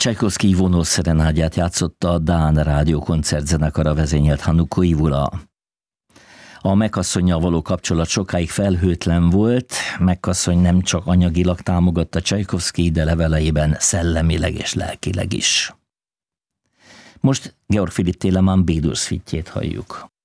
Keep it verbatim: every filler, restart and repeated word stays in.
Csajkovszky vonós szerenádját játszotta a Dán Rádió koncertzenekara vezényelt Hannu Koivula. A Meg-asszonnyal való kapcsolat sokáig felhőtlen volt. Meg-asszony nem csak anyagilag támogatta Csajkovszky, de leveleiben szellemileg és lelkileg is. Most Georg Philipp Telemann B-dur szvittyét halljuk.